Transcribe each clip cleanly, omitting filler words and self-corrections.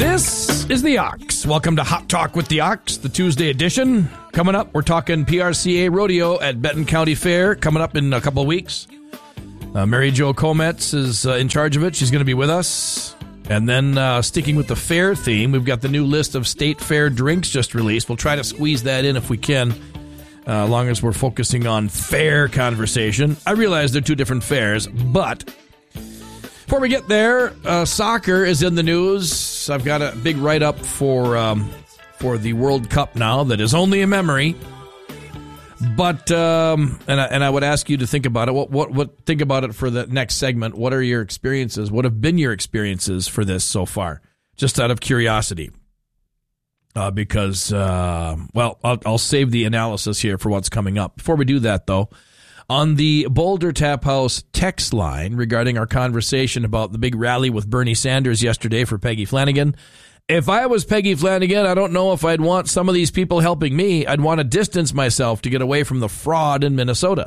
This is the Ox. Welcome to Hot Talk with the Ox, the Tuesday edition. Coming up, we're talking PRCA Rodeo at Benton County Fair, coming up in a couple of weeks. Mary Jo Kometz is in charge of it. She's going to be with us. And then sticking with the fair theme, we've got the new list of state fair drinks just released. We'll try to squeeze that in if we can, as long as we're focusing on fair conversation. I realize they're two different fairs, but before we get there, soccer is in the news. I've got a big write-up for the World Cup now that is only a memory. But and I would ask you to think about it. What think about it for the next segment? What are your experiences? What have been your experiences for this so far? Just out of curiosity, because I'll save the analysis here for what's coming up. Before we do that, though, on the Boulder Tap House text line regarding our conversation about the big rally with Bernie Sanders yesterday for Peggy Flanagan. If I was Peggy Flanagan, I don't know if I'd want some of these people helping me. I'd want to distance myself to get away from the fraud in Minnesota.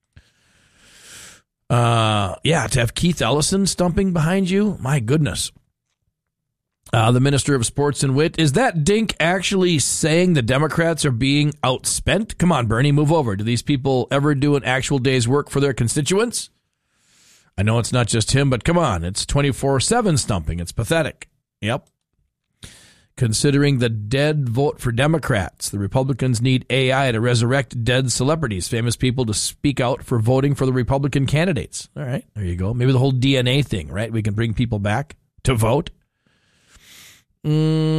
To have Keith Ellison stumping behind you, my goodness. The Minister of Sports and Wit, is that dink actually saying the Democrats are being outspent? Come on, Bernie, move over. Do these people ever do an actual day's work for their constituents? I know it's not just him, but come on, it's 24/7 stumping. It's pathetic. Yep. Considering the dead vote for Democrats, the Republicans need AI to resurrect dead celebrities, famous people to speak out for voting for the Republican candidates. All right, there you go. Maybe the whole DNA thing, right? We can bring people back to vote. So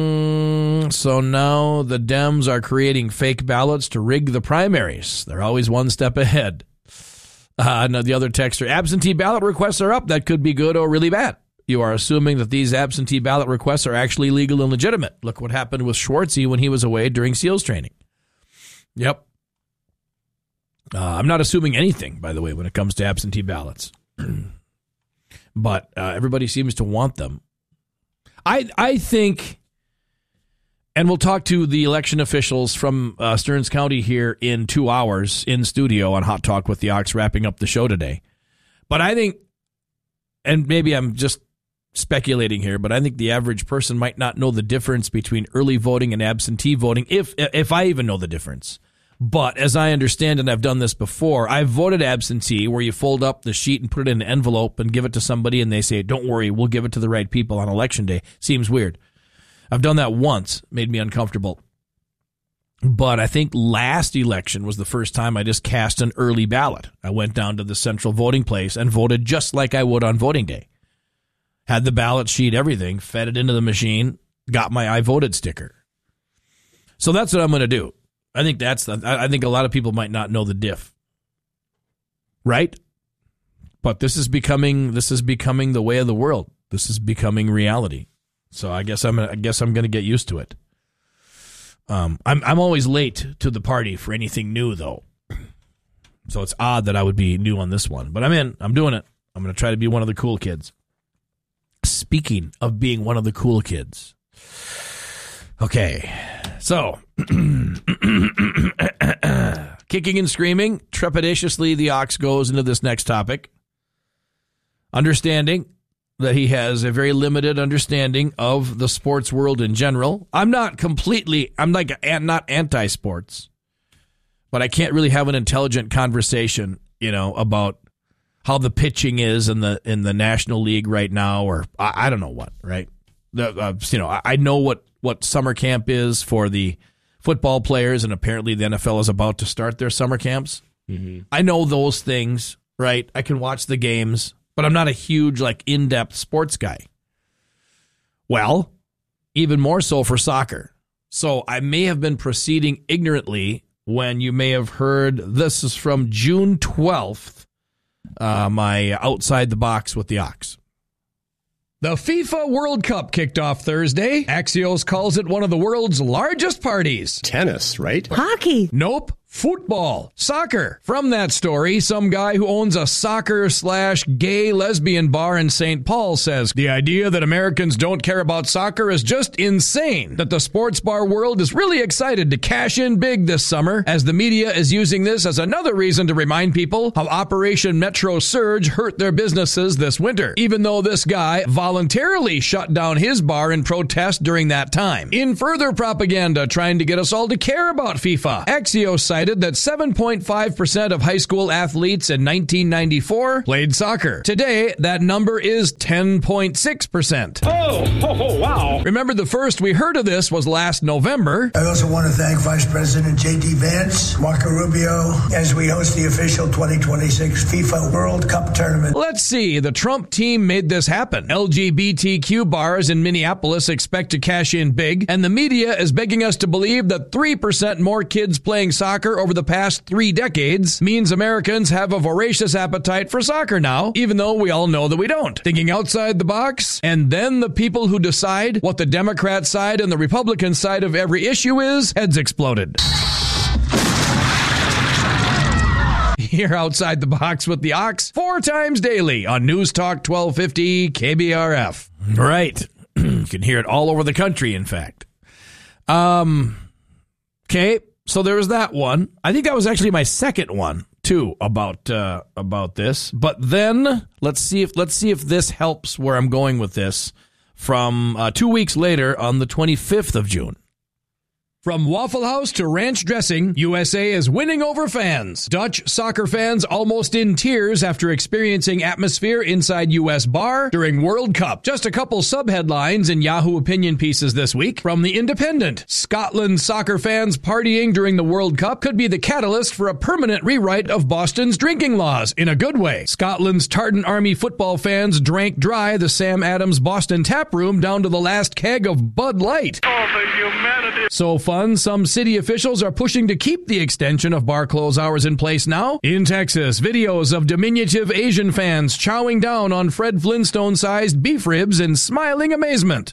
now the Dems are creating fake ballots to rig the primaries. They're always one step ahead. Now the other texter, absentee ballot requests are up. That could be good or really bad. You are assuming that these absentee ballot requests are actually legal and legitimate. Look what happened with Schwartzy when he was away during SEALs training. Yep. I'm not assuming anything, by the way, when it comes to absentee ballots. But everybody seems to want them. I think, and we'll talk to the election officials from Stearns County here in 2 hours in studio on Hot Talk with the Ox, wrapping up the show today. But I think, and maybe I'm just speculating here, but I think the average person might not know the difference between early voting and absentee voting, if I even know the difference. But as I understand, and I've done this before, I've voted absentee, where you fold up the sheet and put it in an envelope and give it to somebody, and they say, don't worry, we'll give it to the right people on Election Day. Seems weird. I've done that once. Made me uncomfortable. But I think last election was the first time I just cast an early ballot. I went down to the central voting place and voted just like I would on voting day. Had the ballot sheet, everything, fed it into the machine, got my I voted sticker. So that's what I'm going to do. I think I think a lot of people might not know the diff. Right? But this is becoming the way of the world. This is becoming reality. So I guess I'm going to get used to it. I'm always late to the party for anything new, though. So it's odd that I would be new on this one. But I'm in. I'm doing it. I'm going to try to be one of the cool kids. Speaking of being one of the cool kids. Okay. So, kicking and screaming, trepidatiously, the Ox goes into this next topic. Understanding that he has a very limited understanding of the sports world in general. I'm not anti-sports, but I can't really have an intelligent conversation, about how the pitching is in the National League right now, or I don't know what, right? I know what summer camp is for the football players, and apparently the NFL is about to start their summer camps. Mm-hmm. I know those things, right? I can watch the games, but I'm not a huge, in-depth sports guy. Well, even more so for soccer. So I may have been proceeding ignorantly when you may have heard, this is from June 12th, my Outside the Box with the Ox. The FIFA World Cup kicked off Thursday. Axios calls it one of the world's largest parties. Tennis, right? Hockey. Nope. football, soccer. From that story, some guy who owns a soccer/gay lesbian bar in St. Paul says the idea that Americans don't care about soccer is just insane. That the sports bar world is really excited to cash in big this summer, as the media is using this as another reason to remind people how Operation Metro Surge hurt their businesses this winter, even though this guy voluntarily shut down his bar in protest during that time. In further propaganda trying to get us all to care about FIFA, Axios cited that 7.5% of high school athletes in 1994 played soccer. Today, that number is 10.6%. Oh, wow. Remember, the first we heard of this was last November. I also want to thank Vice President J.D. Vance, Marco Rubio, as we host the official 2026 FIFA World Cup tournament. Let's see, the Trump team made this happen. LGBTQ bars in Minneapolis expect to cash in big, and the media is begging us to believe that 3% more kids playing soccer over the past 3 decades means Americans have a voracious appetite for soccer now, even though we all know that we don't. Thinking outside the box, and then the people who decide what the Democrat side and the Republican side of every issue is, heads exploded. Here outside the box with the Ox 4 times daily on News Talk 1250 KBRF. Right. You can hear it all over the country, in fact. Okay. So there was that one. I think that was actually my second one too about this. But then let's see if this helps where I'm going with this. From 2 weeks later on the 25th of June. From Waffle House to ranch dressing, USA is winning over fans. Dutch soccer fans almost in tears after experiencing atmosphere inside U.S. bar during World Cup. Just a couple sub-headlines in Yahoo opinion pieces this week. From The Independent, Scotland soccer fans partying during the World Cup could be the catalyst for a permanent rewrite of Boston's drinking laws, in a good way. Scotland's Tartan Army football fans drank dry the Sam Adams Boston tap room down to the last keg of Bud Light. Oh, the humanity. So fun, some city officials are pushing to keep the extension of bar close hours in place now. In Texas, videos of diminutive Asian fans chowing down on Fred Flintstone-sized beef ribs in smiling amazement.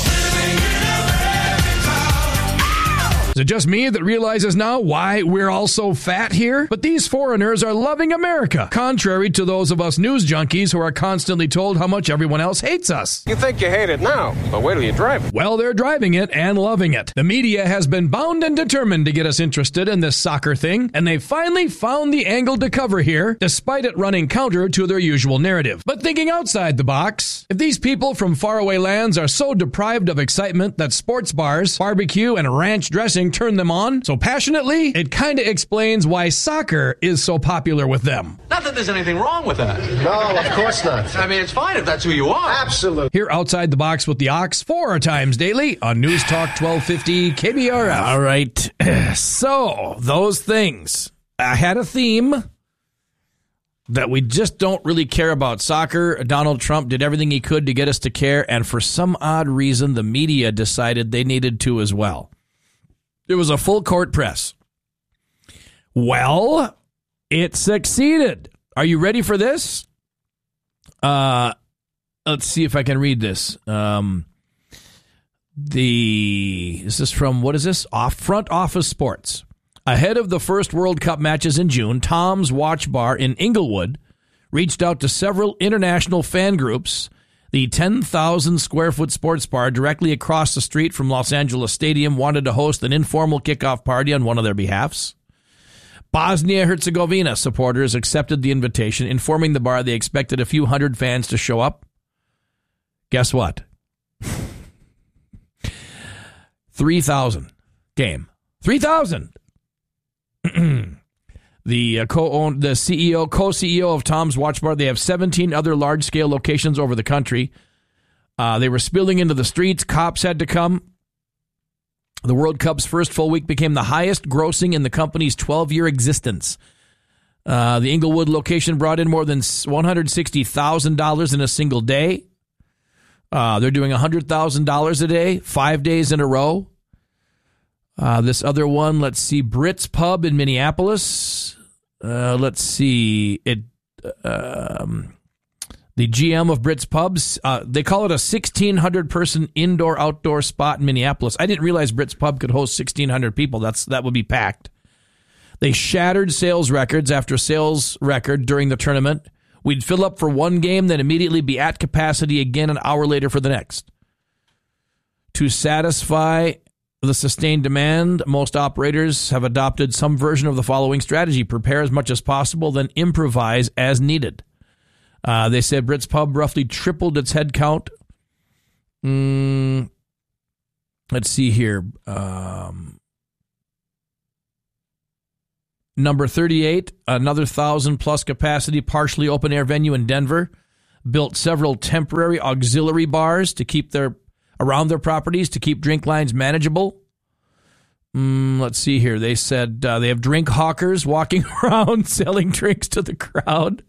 Is it just me that realizes now why we're all so fat here? But these foreigners are loving America, contrary to those of us news junkies who are constantly told how much everyone else hates us. You think you hate it now, but wait till you drive it. Well, they're driving it and loving it. The media has been bound and determined to get us interested in this soccer thing, and they finally found the angle to cover here, despite it running counter to their usual narrative. But thinking outside the box, if these people from faraway lands are so deprived of excitement that sports bars, barbecue, and ranch dressing turn them on so passionately, it kind of explains why soccer is so popular with them. Not that there's anything wrong with that. No, of course not. I mean, it's fine if that's who you are. Absolutely. Here outside the box with the Ox 4 times daily on News Talk 1250 KBRF. All right. So, those things. I had a theme that we just don't really care about soccer. Donald Trump did everything he could to get us to care, and for some odd reason, the media decided they needed to as well. It was a full court press. Well, it succeeded. Are you ready for this? Let's see if I can read this. This is from, what is this? Front Office Sports. Ahead of the first World Cup matches in June, Tom's Watch Bar in Inglewood reached out to several international fan groups. The 10,000 square foot sports bar directly across the street from Los Angeles Stadium wanted to host an informal kickoff party on one of their behalfs. Bosnia-Herzegovina supporters accepted the invitation, informing the bar they expected a few hundred fans to show up. Guess what? 3,000 game. 3,000. The co-CEO of Tom's Watch Bar, they have 17 other large-scale locations over the country. They were spilling into the streets. Cops had to come. The World Cup's first full week became the highest grossing in the company's 12-year existence. The Inglewood location brought in more than $160,000 in a single day. They're doing $100,000 a day, 5 days in a row. This other one, let's see, Brits Pub in Minneapolis. Let's see, the GM of Brits Pubs, they call it a 1,600-person indoor-outdoor spot in Minneapolis. I didn't realize Brits Pub could host 1,600 people. That would be packed. They shattered sales records after sales record during the tournament. We'd fill up for one game, then immediately be at capacity again an hour later for the next. To satisfy the sustained demand, most operators have adopted some version of the following strategy: prepare as much as possible, then improvise as needed. They said Brits Pub roughly tripled its head count. Let's see here. Number 38, another 1,000-plus capacity, partially open-air venue in Denver, built several temporary auxiliary bars to keep around their properties to keep drink lines manageable. Let's see here. They said they have drink hawkers walking around selling drinks to the crowd.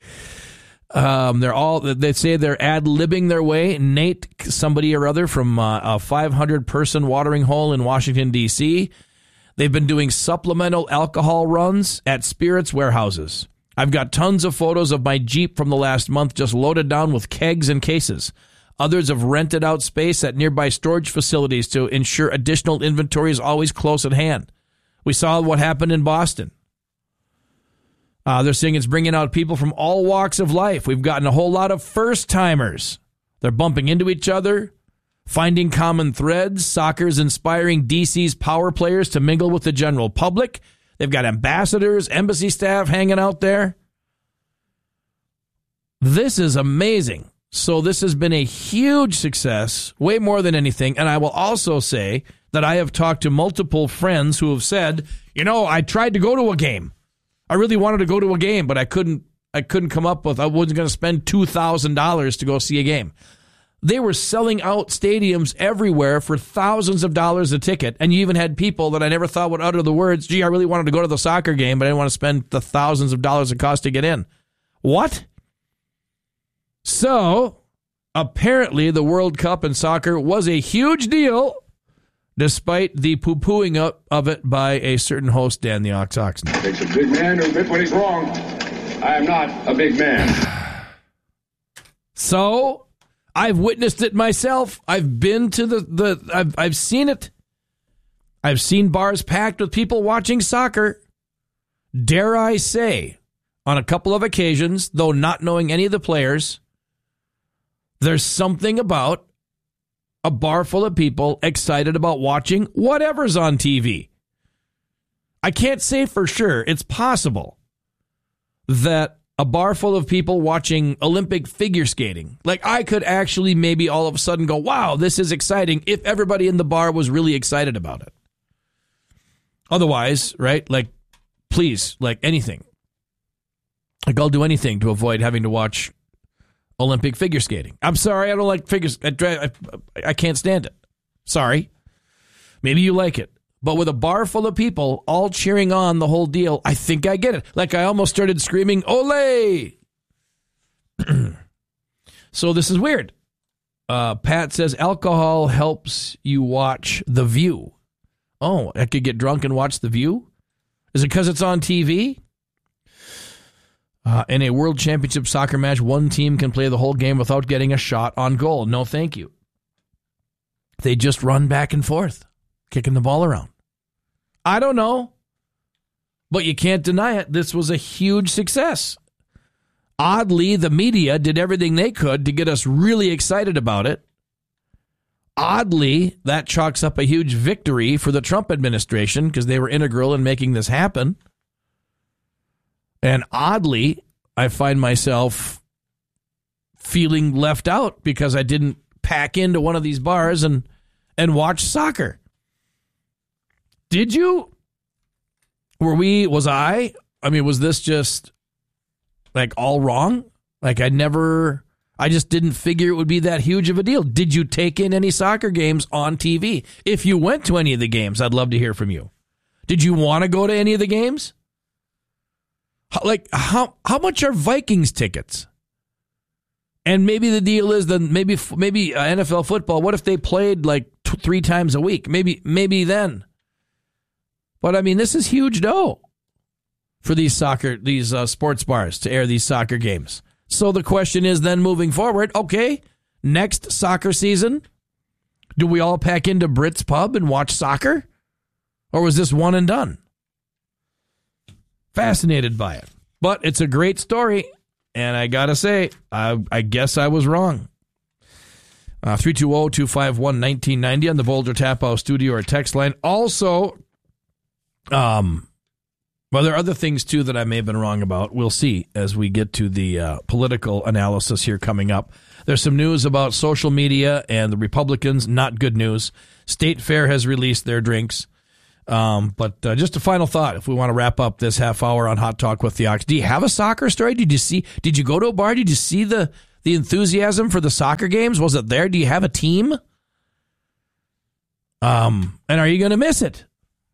They say they're ad-libbing their way. Nate, somebody or other from a 500-person watering hole in Washington, D.C., they've been doing supplemental alcohol runs at spirits warehouses. I've got tons of photos of my Jeep from the last month just loaded down with kegs and cases. Others have rented out space at nearby storage facilities to ensure additional inventory is always close at hand. We saw what happened in Boston. They're saying it's bringing out people from all walks of life. We've gotten a whole lot of first-timers. They're bumping into each other, finding common threads. Soccer's inspiring DC's power players to mingle with the general public. They've got ambassadors, embassy staff hanging out there. This is amazing. So this has been a huge success, way more than anything. And I will also say that I have talked to multiple friends who have said, I tried to go to a game. I really wanted to go to a game, but I couldn't come up with, I wasn't going to spend $2,000 to go see a game. They were selling out stadiums everywhere for thousands of dollars a ticket. And you even had people that I never thought would utter the words, gee, I really wanted to go to the soccer game, but I didn't want to spend the thousands of dollars it cost to get in. What? So, apparently the World Cup in soccer was a huge deal, despite the poo-pooing up of it by a certain host, Dan the Ox Oxen. Takes a big man to admit when he's wrong. I am not a big man. So, I've witnessed it myself. I've been to I've seen it. I've seen bars packed with people watching soccer. Dare I say, on a couple of occasions, though not knowing any of the players, there's something about a bar full of people excited about watching whatever's on TV. I can't say for sure. It's possible that a bar full of people watching Olympic figure skating, like I could actually maybe all of a sudden go, wow, this is exciting, if everybody in the bar was really excited about it. Otherwise, right, like, please, like anything. Like, I'll do anything to avoid having to watch Olympic figure skating. I'm sorry, I don't like figures. I can't stand it. Sorry. Maybe you like it. But with a bar full of people all cheering on the whole deal, I think I get it. Like, I almost started screaming, Ole! So this is weird. Pat says, alcohol helps you watch The View. Oh, I could get drunk and watch The View? Is it because it's on TV? In a World Championship soccer match, one team can play the whole game without getting a shot on goal. No, thank you. They just run back and forth, kicking the ball around. I don't know, but you can't deny it. This was a huge success. Oddly, the media did everything they could to get us really excited about it. Oddly, that chalks up a huge victory for the Trump administration because they were integral in making this happen. And oddly, I find myself feeling left out because I didn't pack into one of these bars and watch soccer. Did you? Was I? I mean, was this just like all wrong? Like I just didn't figure it would be that huge of a deal. Did you take in any soccer games on TV? If you went to any of the games, I'd love to hear from you. Did you want to go to any of the games? Like, how much are Vikings tickets? And maybe the deal is then maybe NFL football. What if they played like 3 times a week? Maybe then. But I mean, this is huge dough for these sports bars to air these soccer games. So the question is then moving forward, okay, next soccer season, do we all pack into Brits Pub and watch soccer? Or was this one and done? Fascinated by it. But it's a great story, and I got to say, I guess I was wrong. 320-251-1990 on the Boulder Tap House studio or text line. Also, well, there are other things, too, that I may have been wrong about. We'll see as we get to the political analysis here coming up. There's some news about social media and the Republicans. Not good news. State Fair has released their drinks. But just a final thought, if we want to wrap up this half hour on Hot Talk with the Ox. Do you have a soccer story? Did you go to a bar? Did you see the enthusiasm for the soccer games? Was it there? Do you have a team? And are you going to miss it?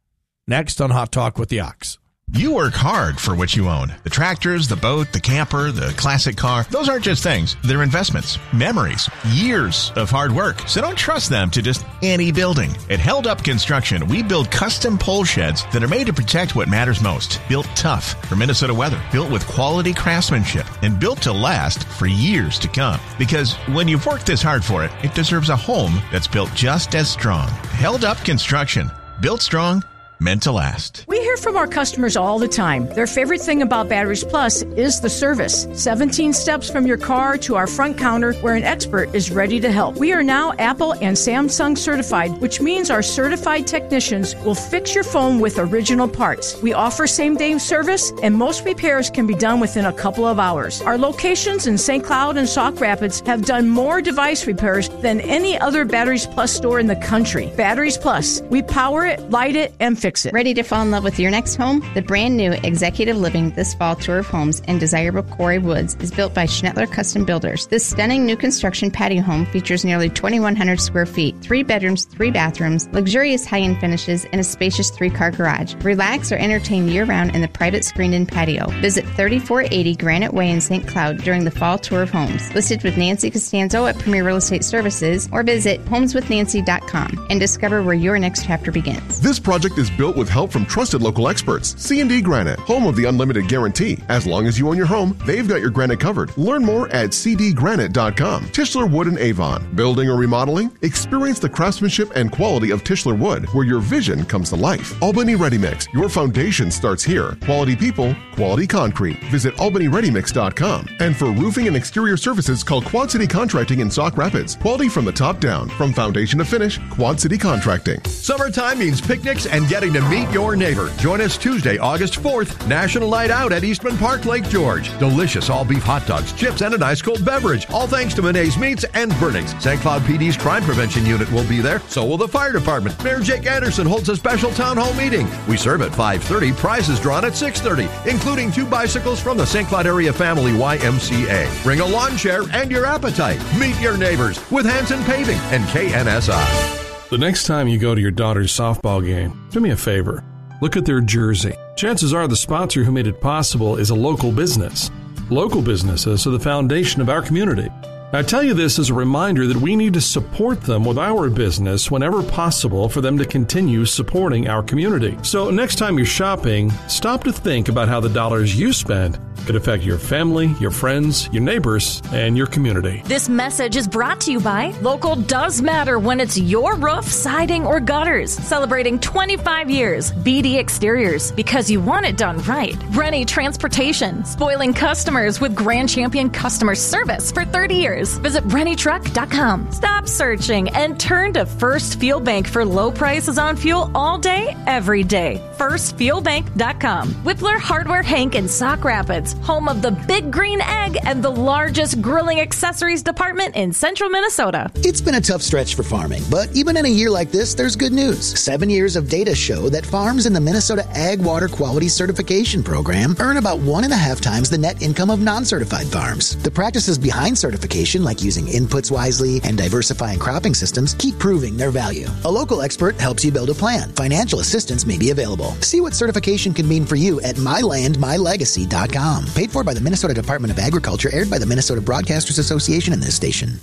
Next on Hot Talk with the Ox. You work hard for what you own. The tractors, the boat, the camper, the classic car. Those aren't just things. They're investments, memories, years of hard work. So don't trust them to just any building. At Held Up Construction, we build custom pole sheds that are made to protect what matters most. Built tough for Minnesota weather. Built with quality craftsmanship. And built to last for years to come. Because when you've worked this hard for it, it deserves a home that's built just as strong. Held Up Construction. Built strong. Meant to last. We hear from our customers all the time. Their favorite thing about Batteries Plus is the service. 17 steps from your car to our front counter where an expert is ready to help. We are now Apple and Samsung certified, which means our certified technicians will fix your phone with original parts. We offer same-day service, and most repairs can be done within a couple of hours. Our locations in St. Cloud and Sauk Rapids have done more device repairs than any other Batteries Plus store in the country. Batteries Plus. We power it, light it, and fix it. Ready to fall in love with your next home? The brand new Executive Living This Fall tour of homes in desirable Quarry Woods is built by Schnettler Custom Builders. This stunning new construction patio home features nearly 2,100 square feet, 3 bedrooms, 3 bathrooms, luxurious high-end finishes, and a spacious 3-car garage. Relax or entertain year-round in the private screened-in patio. Visit 3480 Granite Way in St. Cloud during the fall tour of homes. Listed with Nancy Costanzo at Premier Real Estate Services, or visit homeswithnancy.com and discover where your next chapter begins. This project is built with help from trusted local experts. C&D Granite, home of the unlimited guarantee. As long as you own your home, they've got your granite covered. Learn more at cdgranite.com. Tischler Wood and Avon. Building or remodeling? Experience the craftsmanship and quality of Tischler Wood, where your vision comes to life. Albany Ready Mix. Your foundation starts here. Quality people, quality concrete. Visit albanyreadymix.com. And for roofing and exterior services, call Quad City Contracting in Sauk Rapids. Quality from the top down. From foundation to finish, Quad City Contracting. Summertime means picnics and getting to meet your neighbor. Join us Tuesday, August 4th, National Night Out at Eastman Park, Lake George. Delicious all-beef hot dogs, chips, and an ice-cold beverage. All thanks to Monet's Meats and Burnings. St. Cloud PD's Crime Prevention Unit will be there. So will the Fire Department. Mayor Jake Anderson holds a special town hall meeting. We serve at 5:30, prizes drawn at 6:30, including 2 bicycles from the St. Cloud Area Family YMCA. Bring a lawn chair and your appetite. Meet your neighbors with Hanson Paving and KNSI. The next time you go to your daughter's softball game, do me a favor. Look at their jersey. Chances are the sponsor who made it possible is a local business. Local businesses are the foundation of our community. I tell you this as a reminder that we need to support them with our business whenever possible for them to continue supporting our community. So next time you're shopping, stop to think about how the dollars you spend could affect your family, your friends, your neighbors, and your community. This message is brought to you by Local Does Matter when it's your roof, siding, or gutters. Celebrating 25 years. BD Exteriors, because you want it done right. Rennie Transportation, spoiling customers with Grand Champion customer service for 30 years. Visit RennieTruck.com. Stop searching and turn to First Fuel Bank for low prices on fuel all day, every day. FirstFuelBank.com. Whippler Hardware Hank in Sauk Rapids, home of the Big Green Egg and the largest grilling accessories department in central Minnesota. It's been a tough stretch for farming, but even in a year like this, there's good news. 7 years of data show that farms in the Minnesota Ag Water Quality Certification Program earn about 1.5 times the net income of non-certified farms. The practices behind certification, like using inputs wisely and diversifying cropping systems, keep proving their value. A local expert helps you build a plan. Financial assistance may be available. See what certification can mean for you at mylandmylegacy.com. Paid for by the Minnesota Department of Agriculture, aired by the Minnesota Broadcasters Association and this station.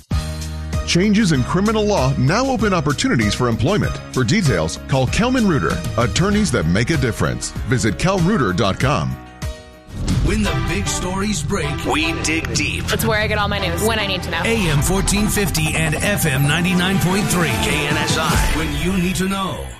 Changes in criminal law now open opportunities for employment. For details, call Kelman Reuter, attorneys that make a difference. Visit kelreuter.com. When the big stories break, we dig deep. It's where I get all my news, when I need to know. AM 1450 and FM 99.3. KNSI, when you need to know.